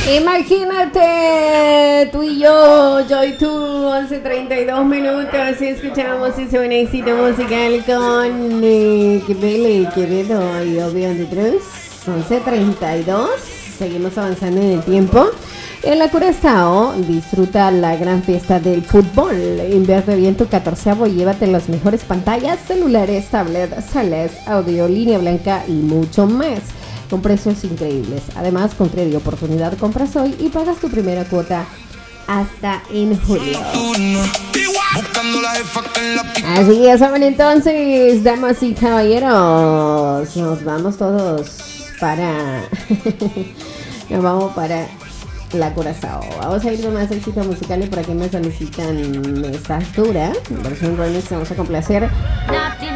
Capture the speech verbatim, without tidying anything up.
Imagínate, tú y yo, yo y tú, once treinta y dos minutos, y escuchamos ese buen éxito musical con eh, Kibele Quevedo y Obi on the Truth. once treinta y dos, seguimos avanzando en el tiempo. En la Curazao disfruta la gran fiesta del fútbol. Invierte bien tu catorceavo y llévate las mejores pantallas, celulares, tablets, salas, audio, línea blanca y mucho más, con precios increíbles. Además, con crédito oportunidad, compras hoy y pagas tu primera cuota hasta en julio. Así que ya saben, entonces, damas y caballeros, nos vamos todos para nos vamos para la Curazao. Vamos a ir con más éxito musical y por aquí me solicitan esta altura versión remix. Vamos a complacer